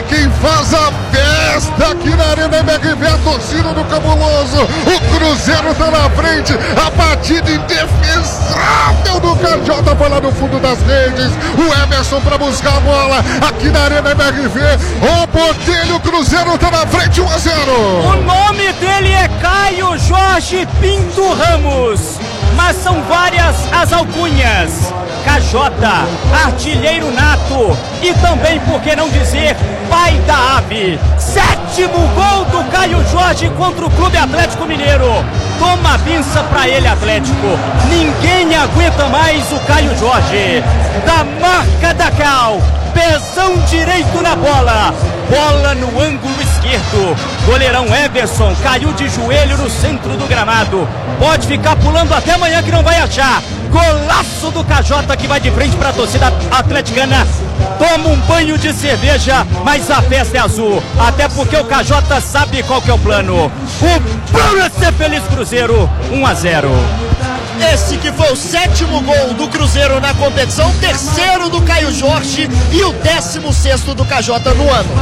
quem faz a festa aqui na Arena MRV, a torcida do Cabuloso. O Cruzeiro tá na frente, a batida indefensável do Cajota foi lá no fundo das redes. O Emerson pra buscar a bola aqui na Arena MRV. O Botelho, o Cruzeiro tá na frente, 1-0. O nome dele é Caio Jorge Pinto Ramos, mas são várias as alcunhas. Cajota, artilheiro nato e também, por que não dizer, pai da ave. 7º gol do Caio Jorge contra o Clube Atlético Mineiro. Toma a pinça pra ele, Atlético. Ninguém aguenta mais o Caio Jorge. Da marca da Cal, pezão direito na bola. Bola no ângulo esquerdo. Goleirão Everson caiu de joelho no centro do gramado. Pode ficar pulando até amanhã que não vai achar. Golaço do Cajota que vai de frente para a torcida atleticana. Toma um banho de cerveja, mas a festa é azul. Até porque o Cajota sabe qual que é o plano. O plano é ser feliz, Cruzeiro. 1-0. Esse que foi o 7º gol do Cruzeiro na competição, 3º do Caio Jorge e o 16º do Cajota no ano.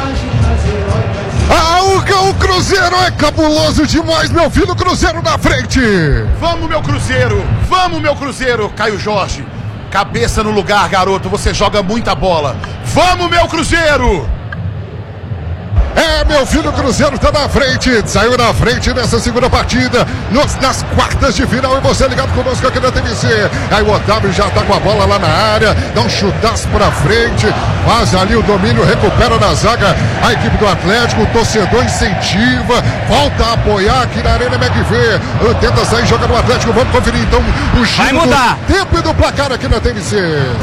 O Cruzeiro é cabuloso demais, meu filho. Cruzeiro na frente. Vamos, meu Cruzeiro, Caio Jorge. Cabeça no lugar, garoto, você joga muita bola. Vamos, meu Cruzeiro. É, meu filho, o Cruzeiro tá na frente, saiu na frente nessa segunda partida, nas quartas de final, e você ligado conosco aqui na TVC. Aí o Otávio já tá com a bola lá na área, dá um chutaço pra frente, faz ali o domínio, recupera na zaga a equipe do Atlético, o torcedor incentiva, volta a apoiar aqui na Arena MRV, tenta sair jogando o Atlético. Vamos conferir então o giro do tempo e do placar aqui na TVC.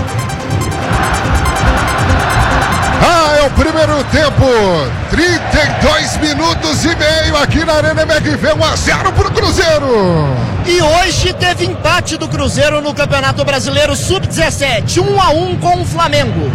É o primeiro tempo, 32 minutos e meio aqui na Arena MRV, 1-0 pro Cruzeiro. E hoje teve empate do Cruzeiro no Campeonato Brasileiro Sub-17, 1-1 com o Flamengo.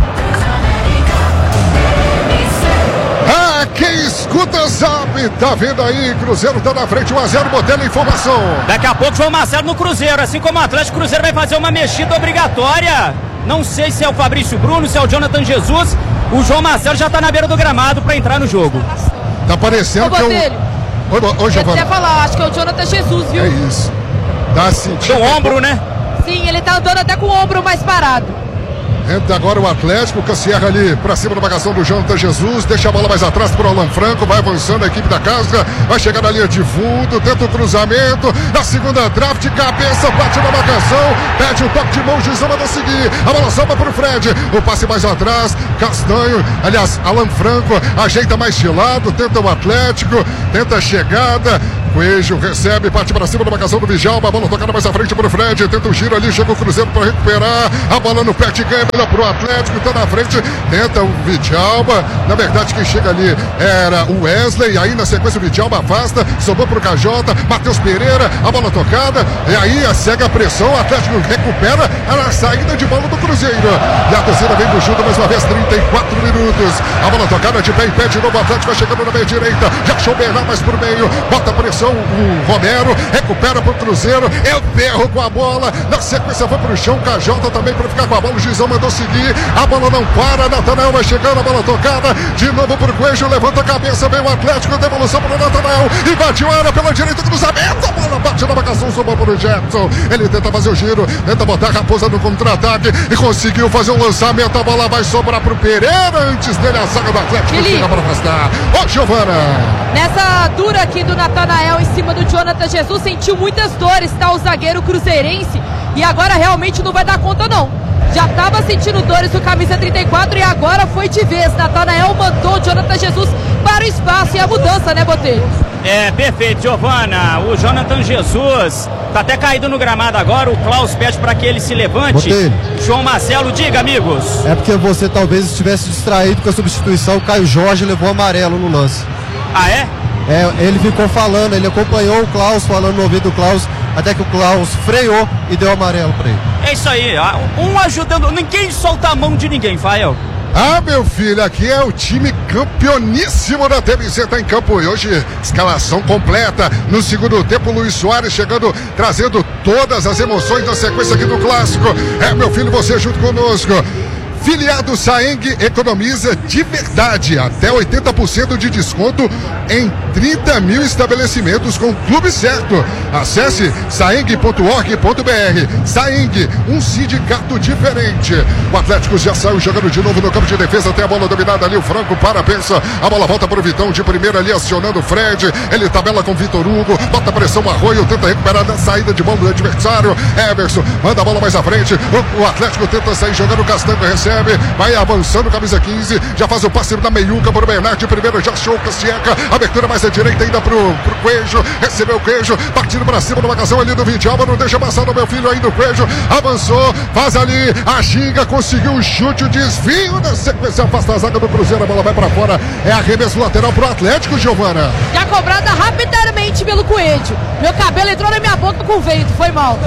Quem escuta sabe, tá vendo aí, Cruzeiro tá na frente, 1-0, botando a informação. Daqui a pouco João Marcelo no Cruzeiro, assim como o Atlético, Cruzeiro vai fazer uma mexida obrigatória. Não sei se é o Fabrício Bruno, se é o Jonathan Jesus. O João Marcelo já tá na beira do gramado pra entrar no jogo. Tá parecendo que é o... Oi, Giovana. Eu falar, acho que é o Jonathan Jesus, viu? É isso. Tá sentindo. Do ombro, né? Sim, ele tá andando até com o ombro mais parado. Entra agora o Atlético, Cassierra ali pra cima da marcação do Jonathan Jesus, deixa a bola mais atrás pro Alan Franco, vai avançando a equipe da casa, vai chegar na linha de fundo, tenta o cruzamento, na segunda draft, cabeça, bate na marcação, pede o toque de mão, Gizão manda seguir, a bola salva pro Fred, o passe mais atrás, Castanho, aliás, Alan Franco, ajeita mais de lado, tenta o Atlético, tenta a chegada, Coelho recebe, parte para cima da marcação do Djalma, a bola tocada mais à frente para o Fred, tenta o giro ali, chega o Cruzeiro para recuperar, a bola no pé de ganha, melhor para o Atlético, está na frente, tenta o Djalma, na verdade quem chega ali era o Wesley, aí na sequência o Djalma afasta, sobrou para o Cajota, Matheus Pereira, a bola tocada, e aí cega a pressão, o Atlético recupera a saída de bola do Cruzeiro, e a torcida vem do junto mais uma vez, 34 minutos, a bola tocada de pé em pé, de novo o Atlético vai chegando na meia direita, já achou o Bernard mais por meio, bota a pressão, o Romero recupera pro Cruzeiro, é o Berro com a bola, na sequência foi pro chão, Cajota também para ficar com a bola, o Gizão mandou seguir, a bola não para, Natanael vai chegando, a bola tocada, de novo pro Coelho, levanta a cabeça, vem o Atlético, devolução pro Natanael, invadiu a área pela direita, cruzamento, a bola bate na marcação, sobrou pro Jetson, ele tenta fazer o giro, tenta botar a Raposa no contra-ataque, e conseguiu fazer o lançamento, a bola vai sobrar pro Pereira, antes dele a zaga do Atlético, chega para afastar, ô Giovana. Nessa dura aqui do Natanael em cima do Jonathan Jesus, sentiu muitas dores, tá, o zagueiro cruzeirense, e agora realmente não vai dar conta não. Já estava sentindo dores o camisa 34 e agora foi de vez. Natanael mandou o Jonathan Jesus para o espaço e a mudança, né, Botelho? É, perfeito, Giovana. O Jonathan Jesus tá até caído no gramado agora. O Klaus pede para que ele se levante. Botelho. João Marcelo, diga, amigos. É porque você talvez estivesse distraído com a substituição. O Caio Jorge levou amarelo no lance. Ah, é? É, ele ficou falando, ele acompanhou o Klaus, falando no ouvido do Klaus, até que o Klaus freou e deu amarelo pra ele. É isso aí, um ajudando, ninguém solta a mão de ninguém, Fael. Ah, meu filho, aqui é o time campeoníssimo da TVC, tá em campo e hoje escalação completa. No segundo tempo, Luiz Soares chegando, trazendo todas as emoções da sequência aqui do Clássico. É, meu filho, você junto conosco. Filiado Saeng economiza de verdade até 80% de desconto em 30 mil estabelecimentos com o clube certo. Acesse saeng.org.br. Saeng, um sindicato diferente. O Atlético já saiu jogando de novo no campo de defesa. Tem a bola dominada ali, o Franco pensa. A bola volta para o Vitão de primeira ali, acionando o Fred. Ele tabela com o Vitor Hugo, bota pressão, Arroio, tenta recuperar na saída de bola do adversário. Everson manda a bola mais à frente. O Atlético tenta sair jogando, o Castanho recebe, vai avançando, camisa 15, já faz o passe da meiuca para o Bernard, primeiro já achou o Cassieca, abertura mais à direita ainda pro Coelho, recebeu o Coelho, partindo para cima da marcação ali do Vidjalma, não deixa passar do meu filho ainda, o Coelho avançou, faz ali a ginga, conseguiu o chute, o desvio, na sequência afasta a zaga do Cruzeiro, a bola vai para fora, é arremesso lateral pro Atlético, Giovana. Já cobrada rapidamente pelo Coelho, meu cabelo entrou na minha boca com vento, foi mal.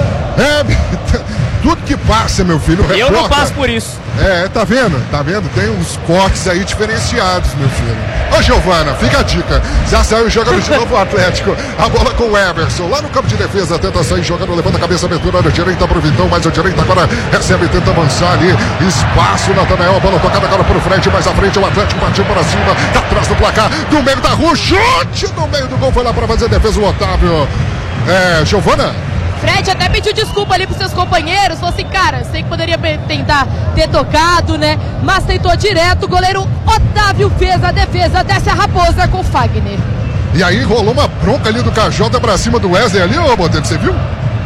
Tudo que passa, meu filho, eu reporta. não passo por isso. Tá vendo? Tá vendo? Tem uns cortes aí diferenciados, meu filho. Ô, Giovana, fica a dica. Já saiu jogando de novo o Atlético. A bola com o Everson. Lá no campo de defesa, tenta sair jogando, levanta a cabeça, abertura da direita pro Vitão, mas o direito agora recebe, tenta avançar ali. Espaço, Natanael, a bola tocada agora pro frente, mais à frente, o Atlético partiu para cima, tá atrás do placar, do meio da rua, chute no meio do gol, foi lá pra fazer a defesa o Otávio. Giovana? Fred até pediu desculpa ali pros seus companheiros, falou assim, cara, sei que poderia tentar ter tocado, né, mas tentou direto, o goleiro Otávio fez a defesa, desce a Raposa com o Fagner. E aí rolou uma bronca ali do Cajota pra cima do Wesley ali, ô Botelho, você viu?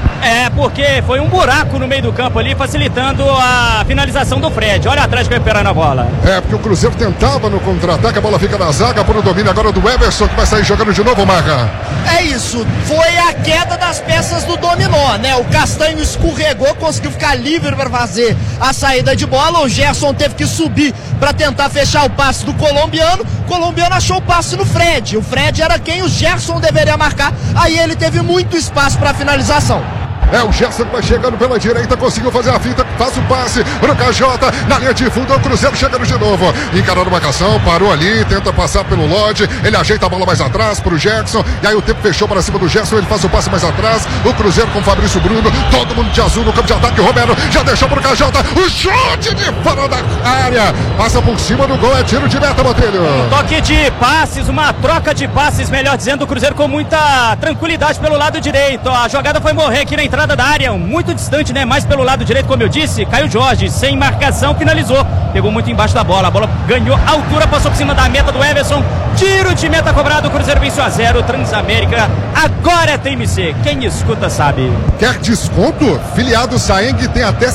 Porque foi um buraco no meio do campo ali, facilitando a finalização do Fred. Olha atrás recuperando a bola. Porque o Cruzeiro tentava no contra-ataque, a bola fica na zaga, por o domínio agora do Everson, que vai sair jogando de novo, Marca. É isso, foi a queda das peças do dominó, né? O Castanho escorregou, conseguiu ficar livre para fazer a saída de bola. O Gerson teve que subir para tentar fechar o passe do colombiano. O colombiano achou o passe no Fred. O Fred era quem o Gerson deveria marcar. Aí ele teve muito espaço para finalização. O Gerson vai chegando pela direita, conseguiu fazer a finta, faz o passe pro Cajota, na linha de fundo, o Cruzeiro chegando de novo, encarando a marcação, parou ali, tenta passar pelo Lodge, ele ajeita a bola mais atrás pro Jackson, e aí o tempo fechou para cima do Gerson, ele faz o passe mais atrás, o Cruzeiro com o Fabrício Bruno, todo mundo de azul no campo de ataque, o Romero já deixou pro Cajota, o chute de fora da área, passa por cima do gol, é tiro de meta, Botelho. Um toque de passes, uma troca de passes, melhor dizendo, o Cruzeiro com muita tranquilidade pelo lado direito, a jogada foi morrer aqui na entrada da área, muito distante, né? Mais pelo lado direito, como eu disse, Caio Jorge, sem marcação, finalizou, pegou muito embaixo da bola, a bola ganhou altura, passou por cima da meta do Everson, tiro de meta cobrado, o Cruzeiro vence 1-0, Transamérica, agora é TMC, quem escuta sabe. Quer desconto? Filiado Saeng tem até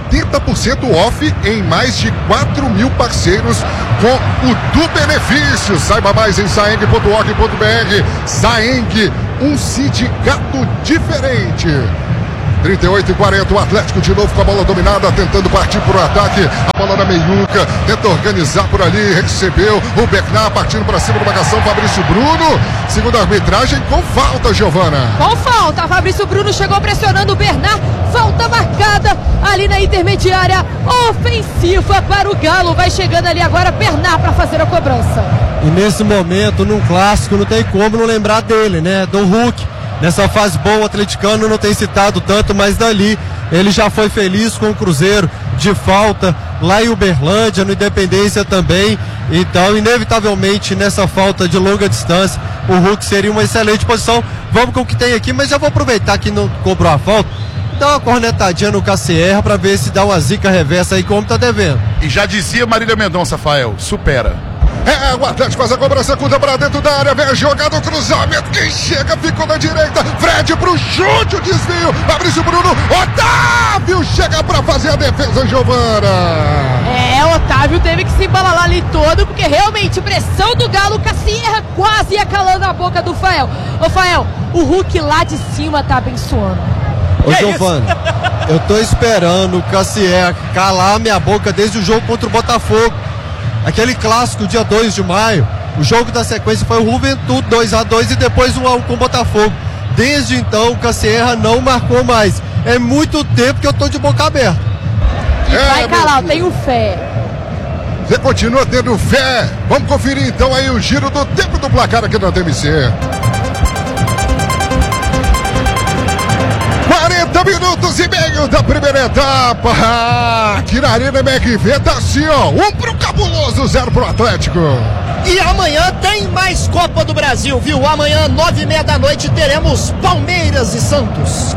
70% off em mais de 4 mil parceiros com o do benefício. Saiba mais em saeng.org.br. Saeng, um sindicato diferente. 38-40, o Atlético de novo com a bola dominada, tentando partir para o ataque, a bola na meiuca, tenta organizar por ali, recebeu o Bernard partindo para cima da marcação, Fabrício Bruno, segundo a arbitragem, com falta, Giovana. Com falta, Fabrício Bruno chegou pressionando o Bernard, falta marcada ali na intermediária ofensiva para o Galo, vai chegando ali agora Bernard para fazer a cobrança. E nesse momento, num clássico, não tem como não lembrar dele, né, do Hulk. Nessa fase boa, o atleticano não tem citado tanto, mas dali ele já foi feliz com o Cruzeiro de falta, lá em Uberlândia, no Independência também. Então, inevitavelmente, nessa falta de longa distância, o Hulk seria uma excelente posição. Vamos com o que tem aqui, mas já vou aproveitar que não cobrou a falta, dar uma cornetadinha no Cassierra para ver se dá uma zica reversa aí, como tá devendo. E já dizia Marília Mendonça, Rafael, supera. O Atlético faz a cobrança, curta para dentro da área, vem a jogada, o cruzamento, quem chega ficou na direita, Fred pro chute, o desvio, Fabrício Bruno, Otávio chega para fazer a defesa, Giovana. Otávio teve que se embalalar ali todo, porque realmente pressão do Galo, Cassierra quase ia calando a boca do Fael. Ô Fael, o Hulk lá de cima tá abençoando. Ô Giovana, eu tô esperando o Cassierra calar minha boca desde o jogo contra o Botafogo. Aquele clássico, dia 2 de maio, o jogo da sequência foi o Juventude 2-2 e depois 1-1 com o Botafogo. Desde então, o Cassierra não marcou mais. É muito tempo que eu tô de boca aberta. E vai calar, eu tenho fé. Você continua tendo fé? Vamos conferir então aí o giro do tempo do placar aqui na TMC. 40 minutos e meio, Finalzinho da primeira etapa. Aqui na Arena MRV tá assim, ó. 1 pro Cabuloso, 0 pro Atlético. E amanhã tem mais Copa do Brasil, viu? Amanhã, 9h30 da noite, teremos Palmeiras e Santos.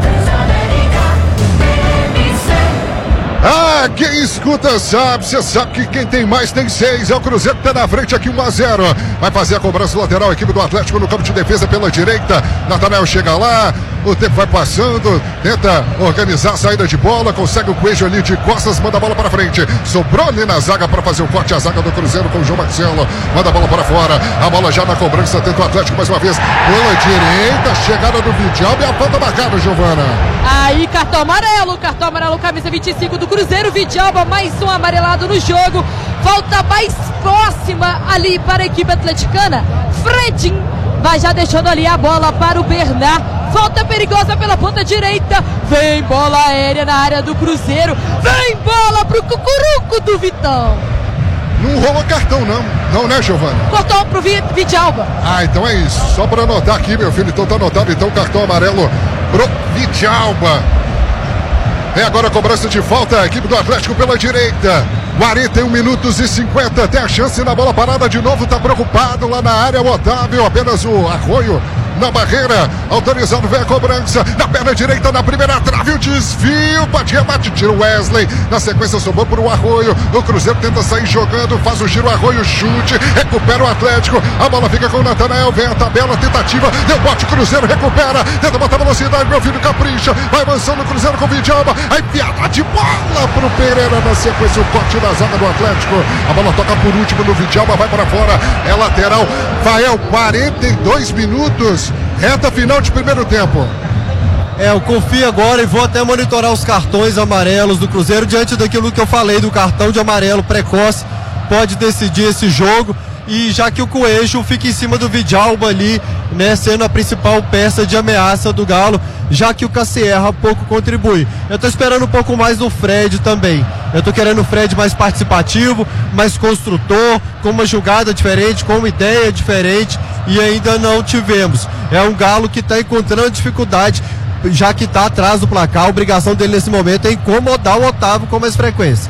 Ah, quem escuta sabe, você sabe que quem tem mais tem 6, é o Cruzeiro que tá na frente aqui, 1-0, vai fazer a cobrança lateral, a equipe do Atlético no campo de defesa pela direita, Natanael chega lá, o tempo vai passando, tenta organizar a saída de bola, consegue o Coelho ali de costas, manda a bola para frente, sobrou ali na zaga para fazer o corte, a zaga do Cruzeiro com o João Marcelo, manda a bola para fora, a bola já na cobrança, tenta o Atlético mais uma vez, pela direita, chegada do Vidjalba e a falta marcada, Giovana. Aí, cartão amarelo, camisa 25 do Cruzeiro, Vidjalba, mais um amarelado no jogo, volta mais próxima ali para a equipe atleticana, Fredin vai já deixando ali a bola para o Bernard, falta perigosa pela ponta direita, vem bola aérea na área do Cruzeiro, vem bola pro Cucuruco do Vitão. Não rolou cartão não, né, Giovana? Cortou pro Vidjalba. Ah, então é isso, só para anotar aqui, meu filho, então tá anotado, então cartão amarelo pro Vidjalba. É agora a cobrança de falta, a equipe do Atlético pela direita. 41 minutos e 50, tem a chance na bola parada de novo, tá preocupado lá na área o Otávio, apenas o Arroio na barreira, autorizado, vem a cobrança, na perna direita, na primeira trave, o desvio, bate, rebate, tira o Wesley, na sequência sobrou por o Arroio, o Cruzeiro tenta sair jogando, faz o giro, Arroio, chute, recupera o Atlético, a bola fica com o Natanael, vem a tabela, tentativa, deu bote, Cruzeiro recupera, tenta botar velocidade, meu filho capricha, vai avançando o Cruzeiro com o Vidjalba, aí piada de bola pro Pereira, na sequência o corte da zaga do Atlético, a bola toca por último no Vidjalba, vai para fora, é lateral, Fael, 42 minutos, reta final de primeiro tempo. Eu confio agora e vou até monitorar os cartões amarelos do Cruzeiro diante daquilo que eu falei do cartão de amarelo precoce, pode decidir esse jogo, e já que o Coelho fica em cima do Vidjalba ali, né, sendo a principal peça de ameaça do Galo, já que o Cassierra pouco contribui. Eu tô esperando um pouco mais do Fred também. Eu tô querendo o Fred mais participativo, mais construtor, com uma jogada diferente, com uma ideia diferente, e ainda não tivemos. É um Galo que está encontrando dificuldade, já que está atrás do placar. A obrigação dele nesse momento é incomodar o Otávio com mais frequência.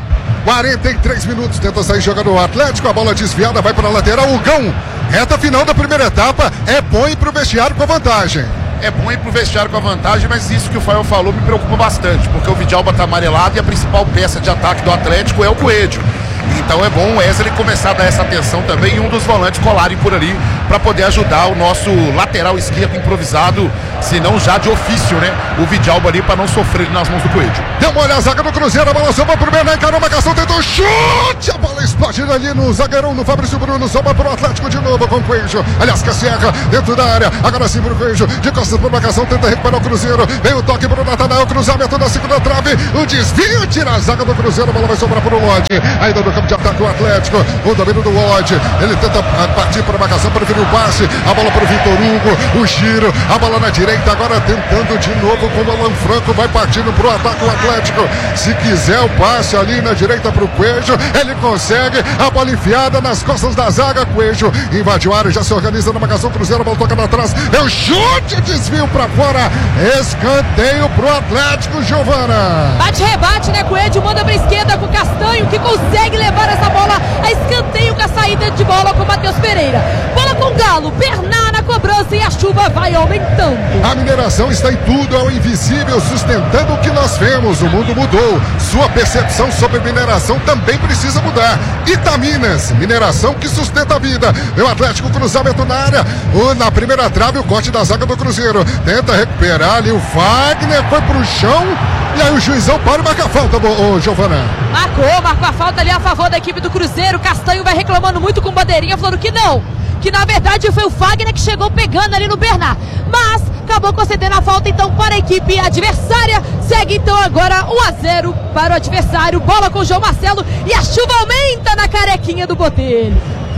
43 minutos, tenta sair jogando o Atlético, a bola desviada, vai para a lateral, o Gão, reta final da primeira etapa, é bom ir pro vestiário com a vantagem. É bom ir pro vestiário com a vantagem, mas isso que o Fael falou me preocupa bastante, porque o Vidjalba tá amarelado e a principal peça de ataque do Atlético é o Coelho. Então é bom o Wesley começar a dar essa atenção também e um dos volantes colarem por ali para poder ajudar o nosso lateral esquerdo improvisado, se não já de ofício, né? O Vidjalba ali para não sofrer nas mãos do Coelho. Deu uma olhada, a zaga do Cruzeiro, a bola sobrou pro Bernard, encarou a marcação, tentou chute, a bola explode ali no zagueirão, no Fabrício Bruno, sobra pro Atlético de novo com o Coelho. Aliás, Cassierra dentro da área, agora sim pro Coelho, de costas pra marcação, tenta recuperar o Cruzeiro, vem o toque pro Natanael, cruzamento da segunda trave, o desvio, tira a zaga do Cruzeiro, a bola vai sobrar pro Lodge, ainda no campo de ataque o Atlético, o domínio do Lodge, ele tenta partir para a marcação, preferiu o passe, a bola pro Vitor Hugo, o giro, a bola na direita, agora tentando de novo com o Alan Franco, vai partindo pro ataque o Atlético, se quiser o passe ali na direita pro Coelho, ele consegue, a bola enfiada nas costas da zaga, Coelho invadiu a área, já se organiza na marcação, Cruzeiro, a bola toca pra trás, é o chute, desvio pra fora, escanteio pro Atlético, Giovana. Bate-rebate, né, Coelho, manda pra esquerda com o Castanho, que consegue levar essa bola a escanteio com a saída de bola com o Matheus Pereira. Bola com o Galo, Bernard na cobrança e a chuva vai aumentando. A mineração está em tudo, é o invisível, sustentando o que nós vemos. O mundo mudou, sua percepção sobre mineração também precisa mudar. Itaminas, mineração que sustenta a vida. Vem o Atlético, cruzamento na área, na primeira trave, o corte da zaga do Cruzeiro, tenta recuperar ali o Wagner, foi pro chão, e aí o juizão para e marca a falta, Giovana. Marcou a falta ali a favor da equipe do Cruzeiro. Castanho vai reclamando muito com o bandeirinha, falando que não, que na verdade foi o Wagner que chegou pegando ali no Bernard, mas acabou concedendo a falta então para a equipe adversária. Segue então agora 1-0 para o adversário, bola com o João Marcelo e a chuva aumenta na carequinha do Botelho.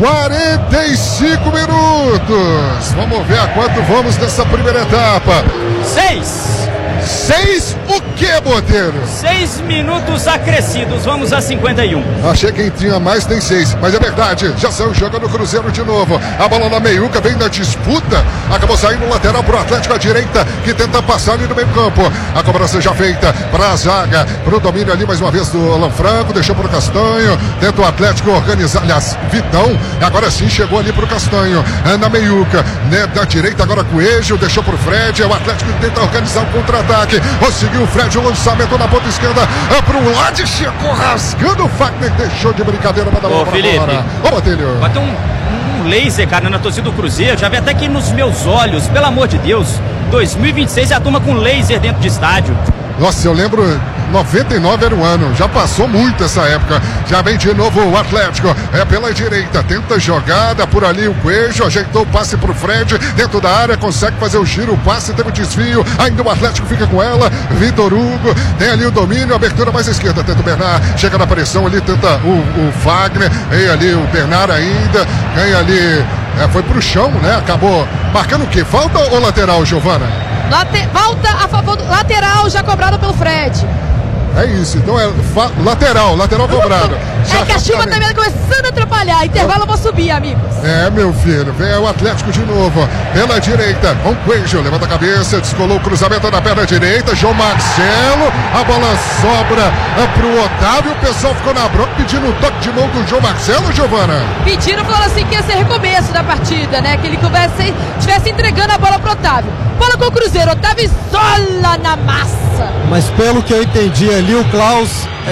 45 minutos, vamos ver a quanto vamos nessa primeira etapa. 6. 6 o que, Boteiro? 6 minutos acrescidos, vamos a 51. Achei que quem tinha mais tem 6, mas é verdade, já saiu jogando o Cruzeiro de novo. A bola na meiuca, vem na disputa, acabou saindo lateral pro Atlético à direita, que tenta passar ali no meio campo. A cobrança já feita para a zaga, pro domínio ali mais uma vez do Alan Franco, deixou pro Castanho, tenta o Atlético organizar, aliás, Vitão, agora sim chegou ali pro Castanho, na meiuca, né, da direita agora Coelho, deixou pro Fred, o Atlético tenta organizar o contra-ataque, conseguiu o Fred, o lançamento na ponta esquerda, pro lado, chegou rasgando o Fagner, deixou de brincadeira para dar bola pra fora. Ô, Botelho. Bateu um laser, cara, na torcida do Cruzeiro, já vi até aqui nos meus olhos, pelo amor de Deus, 2026 é a turma com laser dentro de estádio. Nossa, eu lembro, 99 era o ano, já passou muito essa época, já vem de novo o Atlético, é pela direita, tenta jogada, por ali o Coelho, ajeitou o passe pro Fred, dentro da área, consegue fazer o giro, o passe, teve o desvio, ainda o Atlético fica com ela, Vitor Hugo, tem ali o domínio, abertura mais à esquerda, tenta o Bernard, chega na pressão ali, tenta o Fagner, vem ali o Bernard ainda, ganha ali, foi pro chão, né, acabou marcando o quê? Falta ou lateral, Giovana? Falta a favor do lateral, já cobrado pelo Fred. É isso, então é lateral cobrado. É que a chuva tá começando a atrapalhar. Intervalo, eu vou subir, amigos. É, meu filho, vem o Atlético de novo. Pela direita, com Coelho, levanta a cabeça, descolou o cruzamento na perna direita. João Marcelo, a bola sobra pro Otávio. O pessoal ficou na bronca pedindo o toque de mão do João Marcelo, Giovana. Pediram, falando assim que ia ser recomeço da partida, né? Que ele estivesse entregando a bola pro Otávio. Bola com o Cruzeiro, Otávio isola na massa. Mas pelo que eu entendi ali, o Klaus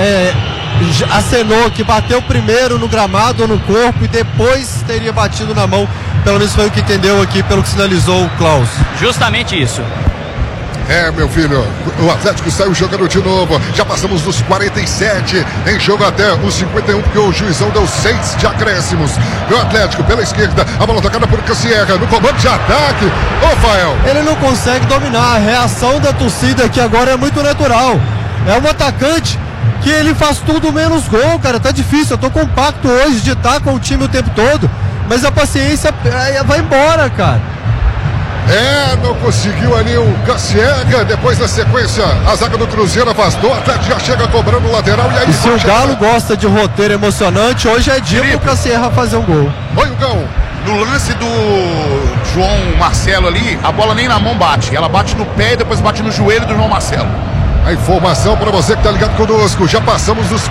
acenou que bateu primeiro no gramado ou no corpo e depois teria batido na mão. Pelo menos foi o que entendeu aqui, pelo que sinalizou o Klaus. Justamente isso. É, meu filho, o Atlético saiu jogando de novo. Já passamos dos 47 em jogo até os 51, porque o juizão deu 6 de acréscimos. O Atlético pela esquerda, a bola tocada por Cassierra, no comando de ataque. Ô, Fael. Ele não consegue dominar. A reação da torcida aqui agora é muito natural. É um atacante que ele faz tudo menos gol, cara. Tá difícil. Eu tô compacto hoje de estar com o time o tempo todo, mas a paciência vai embora, cara. Não conseguiu ali o Cassiega. Depois na sequência, a zaga do Cruzeiro afastou. O Atlético já chega cobrando o lateral. E aí, e se o Galo gosta de roteiro emocionante, hoje é dia pro Cassiega fazer um gol. Oi, o Gão. No lance do João Marcelo ali, a bola nem na mão bate. Ela bate no pé e depois bate no joelho do João Marcelo. A informação para você que tá ligado conosco, já passamos dos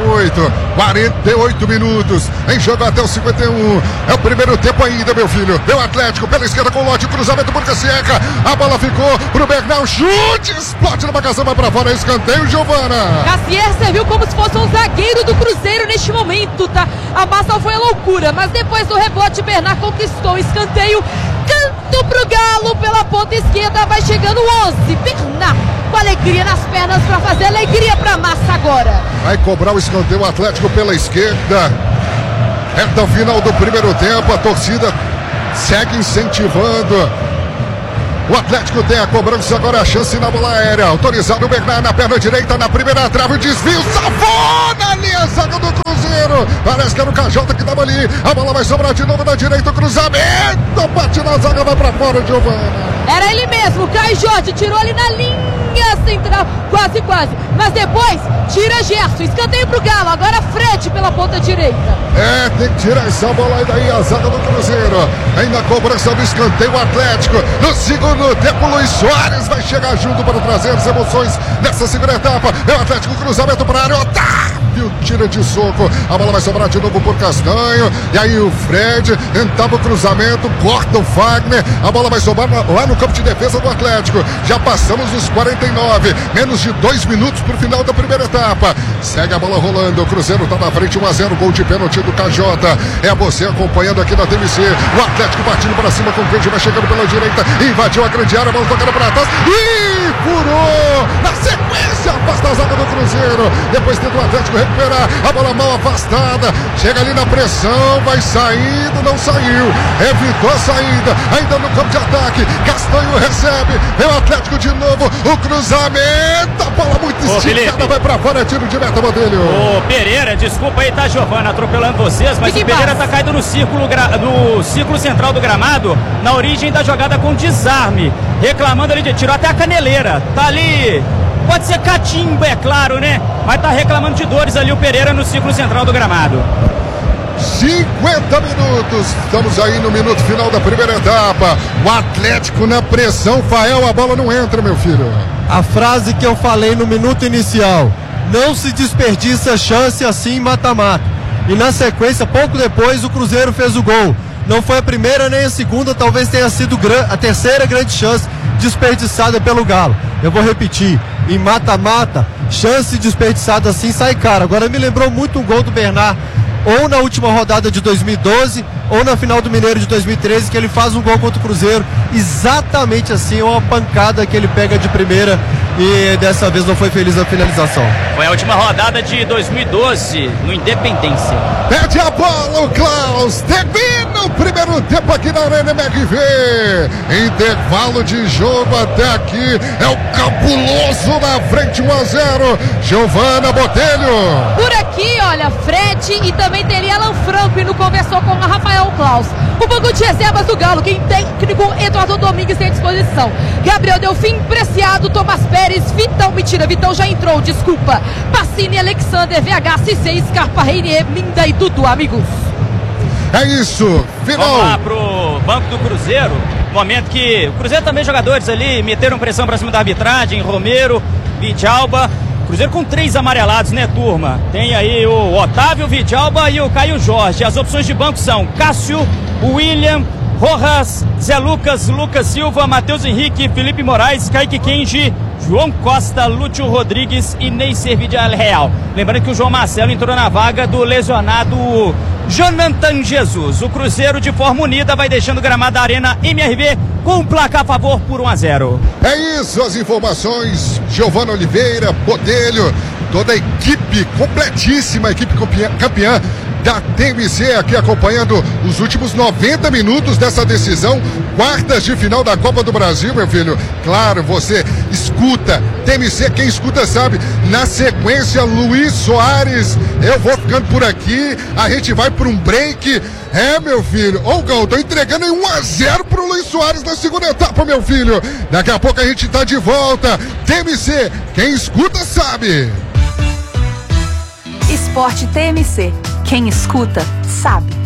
48 minutos, em jogo até os 51, é o primeiro tempo ainda, meu filho. Deu Atlético pela esquerda com o lote, cruzamento por Cassieca, a bola ficou pro Bernal, chute, explode na marcação, vai pra fora, escanteio, Giovana. Cassier serviu como se fosse um zagueiro do Cruzeiro neste momento, tá? A massa foi a loucura, mas depois do rebote, Bernard conquistou o escanteio, canto pro Galo pela ponta esquerda, vai chegando o 11, Bernard com alegria nas pernas para fazer alegria pra massa agora. Vai cobrar o escanteio Atlético pela esquerda. Reta final do primeiro tempo, a torcida segue incentivando. O Atlético tem a cobrança, agora a chance na bola aérea. Autorizado o Bernard na perna direita, na primeira trave, o desvio, salvou na linha, zaga do Cruzeiro. Parece que era o Cajota que tava ali. A bola vai sobrar de novo na direita, o cruzamento, bate na zaga, vai pra fora, Giovana. Era ele mesmo, o Caio Jorge tirou ali na linha central, quase. Mas depois, tira Gerson, escanteio pro Galo, agora Fred pela ponta direita. Tem que tirar essa bola aí daí, a zaga do Cruzeiro. Ainda a cobrança do escanteio Atlético. No segundo tempo, Luiz Soares vai chegar junto para trazer as emoções nessa segunda etapa. É o Atlético, cruzamento para a área, Otávio tira de soco. A bola vai sobrar de novo por Castanho. E aí o Fred tentava o cruzamento, corta o Fagner. A bola vai sobrar lá no campo de defesa do Atlético. Já passamos os 49, menos de 2 minutos para o final da primeira etapa. Segue a bola rolando, o Cruzeiro está na frente, 1-0, gol de pênalti do Cajota. É você acompanhando aqui na TMC. O Atlético partindo para cima com o Cleiton, vai chegando pela direita, invadiu a grande área, a bola tocando para trás e furou na sequência. se afasta a zaga do Cruzeiro. Depois tenta o Atlético recuperar. A bola mal afastada. Chega ali na pressão. Vai saindo, não saiu. Evitou a saída. Ainda no campo de ataque. Castanho recebe. Vem o Atlético de novo. O cruzamento. A bola muito esticada. Vai pra fora. Tiro de meta, Botelho. Ô, Pereira, desculpa aí, tá, Giovana, atropelando vocês, mas o Pereira tá caído no círculo central do gramado, na origem da jogada com desarme. Reclamando ali, tirou até a caneleira. Tá ali. Pode ser catimbo, é claro, né? Mas tá reclamando de dores ali o Pereira no círculo central do gramado. 50 minutos, estamos aí no minuto final da primeira etapa. O Atlético na pressão, Fael, a bola não entra, meu filho. A frase que eu falei no minuto inicial: não se desperdiça chance assim em mata-mata. E na sequência, pouco depois, o Cruzeiro fez o gol. Não foi a primeira nem a segunda, talvez tenha sido a terceira grande chance desperdiçada pelo Galo. Eu vou repetir: em mata-mata, chance desperdiçada assim sai caro. Agora me lembrou muito um gol do Bernard, ou na última rodada de 2012, ou na final do Mineiro de 2013, que ele faz um gol contra o Cruzeiro, exatamente assim, uma pancada que ele pega de primeira, e dessa vez não foi feliz na finalização. Foi a última rodada de 2012, no Independência. Pede a bola o Klaus, termina o primeiro tempo aqui na Arena MRV. Intervalo de jogo até aqui, é o cabuloso na frente, 1-0. Giovana Botelho. Por aqui, olha, Fred e também teria Alan Franco, e não conversou com a Rafael Klaus. O banco de reservas do Galo, quem técnico Eduardo Domingues tem à disposição: Gabriel Delfim, Preciado, Tomás Pérez, Vitão, mentira, Vitão já entrou, desculpa, Pacini, Alexander, VH, Cissé, Scarpa, Reinier, Minda e Dudu, amigos. É isso, final. Vamos lá pro banco do Cruzeiro, momento que o Cruzeiro também, jogadores ali meteram pressão pra cima da arbitragem, Romero, Vidalba. Cruzeiro com 3 amarelados, né, turma? Tem aí o Otávio, Vidalba e o Caio Jorge. As opções de banco são Cássio, William, Rojas, Zé Lucas, Lucas Silva, Matheus Henrique, Felipe Moraes, Kaique Kenji, João Costa, Lúcio Rodrigues e Neisser Villarreal. Lembrando que o João Marcelo entrou na vaga do lesionado Jonathan Jesus. O Cruzeiro, de forma unida, vai deixando o gramado da Arena MRV com um placar a favor por 1-0. É isso, as informações. Giovana Oliveira, Botelho, toda a equipe completíssima, a equipe campeã da TMC aqui acompanhando os últimos 90 minutos dessa decisão, quartas de final da Copa do Brasil, meu filho. Claro, você escuta, TMC, quem escuta sabe. Na sequência, Luiz Soares. Eu vou ficando por aqui, a gente vai para um break. É, meu filho, ô Gal, tô entregando em 1-0 pro Luiz Soares na segunda etapa, meu filho. Daqui a pouco a gente tá de volta. TMC, quem escuta sabe. Esporte TMC. Quem escuta, sabe.